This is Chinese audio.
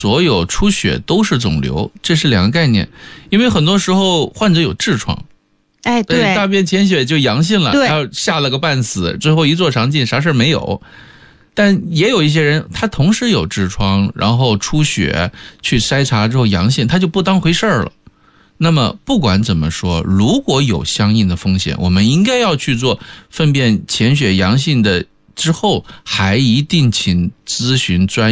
所有出血都是肿瘤，这是两个概念。因为很多时候患者有痔疮， 对， 大便潜血就阳性了，然后吓了个半死，最后一做肠镜啥事没有。但也有一些人他同时有痔疮，然后出血，去筛查之后阳性，他就不当回事了。那么不管怎么说，如果有相应的风险，我们应该要去做粪便潜血阳性的之后，还一定请咨询专业